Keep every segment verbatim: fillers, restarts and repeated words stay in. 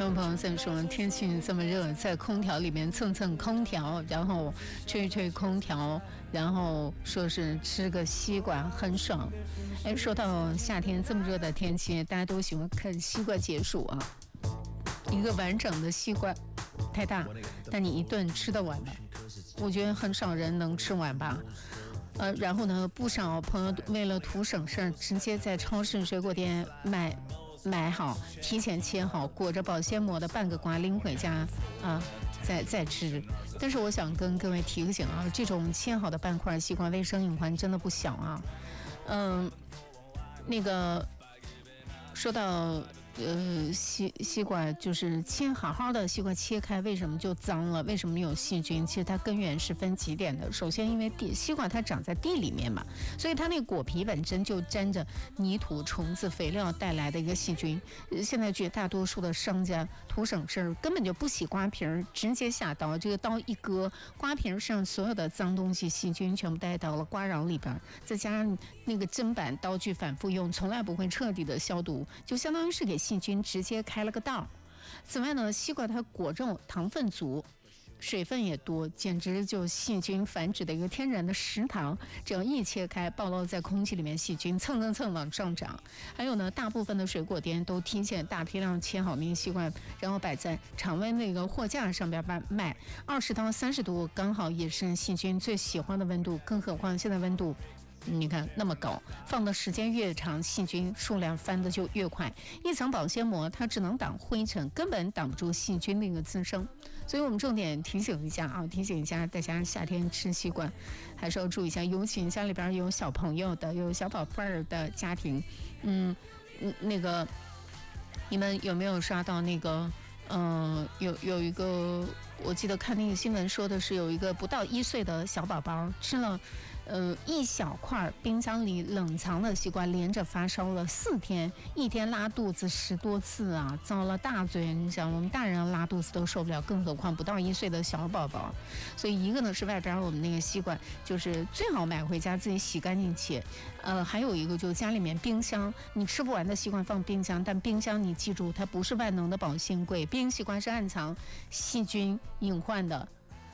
有朋友在说，天气这么热，在空调里面蹭蹭空调，然后吹吹空调，然后说是吃个西瓜很爽。哎，说到夏天这么热的天气，大家都喜欢看西瓜解暑啊。一个完整的西瓜太大，但你一顿吃得完吗？我觉得很少人能吃完吧。呃，然后呢，不少朋友为了图省事，直接在超市、水果店买买好，提前切好，裹着保鲜膜的半个瓜拎回家啊，再再吃。但是我想跟各位提个醒啊，这种切好的半块西瓜，卫生隐患真的不小啊。嗯，那个说到。呃，西西瓜就是切好好的西瓜切开，为什么就脏了？为什么有细菌？其实它根源是分几点的。首先，因为地西瓜它长在地里面嘛，所以它那个果皮本身就沾着泥土、虫子、肥料带来的一个细菌。现在绝大多数的商家图省事，根本就不洗瓜皮儿，直接下刀，这个刀一割，瓜皮上所有的脏东西、细菌全部带到了瓜瓤里边，再加上那个砧板刀具反复用，从来不会彻底的消毒，就相当于是给细菌直接开了个道。此外呢，西瓜它果肉糖分足，水分也多，简直就细菌繁殖的一个天然的食堂。只要一切开，暴露在空气里面，细菌蹭蹭蹭往上涨。还有呢，大部分的水果店都提前大批量切好那个西瓜，然后摆在常温那个货架上边卖，二十到三十度刚好也是细菌最喜欢的温度。更何况现在温度你看那么高，放的时间越长，细菌数量翻的就越快。一层保鲜膜它只能挡灰尘，根本挡不住细菌的一个滋生。所以我们重点提醒一下啊，提醒一下大家，夏天吃西瓜还是要注意一下，尤其家里边有小朋友的、有小宝贝儿的家庭，嗯嗯，那个你们有没有刷到那个？嗯、呃，有有一个，我记得看那个新闻说的是，有一个不到一岁的小宝宝吃了，呃，一小块冰箱里冷藏的西瓜，连着发烧了四天，一天拉肚子十多次啊，遭了大罪。你想，我们大人拉肚子都受不了，更何况不到一岁的小宝宝。所以一个呢是外边我们那个西瓜，就是最好买回家自己洗干净切。呃，还有一个就是家里面冰箱，你吃不完的西瓜放冰箱，但冰箱你记住，它不是万能的保鲜柜。冰西瓜是暗藏细菌隐患的，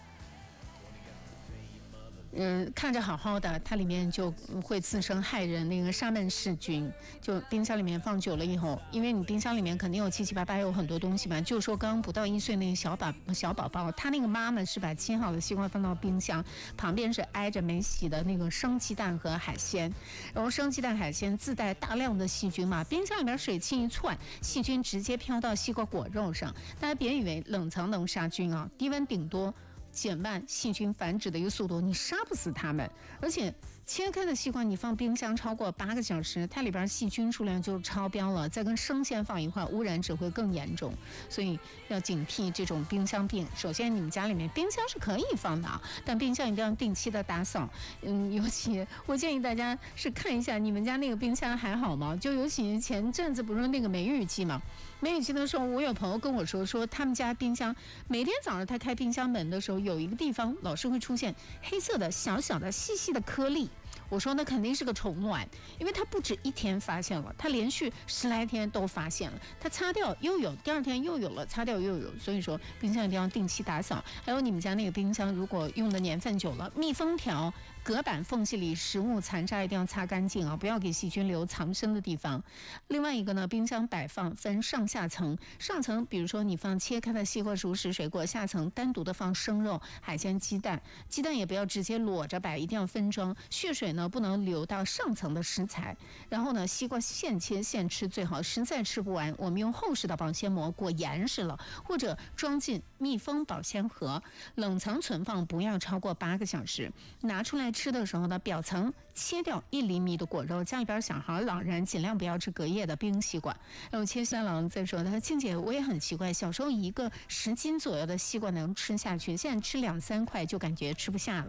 嗯，看着好好的，它里面就会滋生害人那个沙门氏菌。就冰箱里面放久了以后，因为你冰箱里面肯定有七七八八有很多东西嘛。就说刚不到一岁那个小宝小宝宝，他那个妈妈是把切好的西瓜放到冰箱，旁边是挨着没洗的那个生鸡蛋和海鲜，然后生鸡蛋海鲜自带大量的细菌嘛，冰箱里边水汽一窜，细菌直接飘到西瓜果肉上。大家别以为冷藏能杀菌啊，低温顶多减慢细菌繁殖的一个速度，你杀不死它们。而且切开的西瓜你放冰箱超过八个小时，它里边细菌数量就超标了，再跟生鲜放一块，污染只会更严重。所以要警惕这种冰箱病。首先你们家里面冰箱是可以放的，但冰箱一定要定期的打扫。嗯，尤其我建议大家是看一下你们家那个冰箱还好吗？就尤其前阵子不是那个梅雨季嘛，梅雨季的时候，我有朋友跟我说，说他们家冰箱每天早上他开冰箱门的时候，有一个地方老是会出现黑色的小小的细细的颗粒。我说那肯定是个虫卵，因为他不止一天发现了，他连续十来天都发现了，他擦掉又有，第二天又有了，擦掉又有。所以说冰箱一定要定期打扫。还有你们家那个冰箱如果用的年份久了，密封条隔板缝隙里食物残渣一定要擦干净啊，不要给细菌留藏身的地方。另外一个呢，冰箱摆放分上下层，上层比如说你放切开的西瓜、熟食、水果，下层单独的放生肉、海鲜、鸡蛋，鸡蛋也不要直接裸着摆，一定要分装。血水呢不能流到上层的食材。然后呢，西瓜现切现吃最好，实在吃不完，我们用厚实的保鲜膜裹严实了，或者装进密封保鲜盒，冷藏存放不要超过八个小时。拿出来吃的时候呢，表层切掉一厘米的果肉，家里边小孩老人尽量不要吃隔夜的冰西瓜。然后切三郎再说，他说静姐我也很奇怪，小时候一个十斤左右的西瓜能吃下去，现在吃两三块就感觉吃不下了。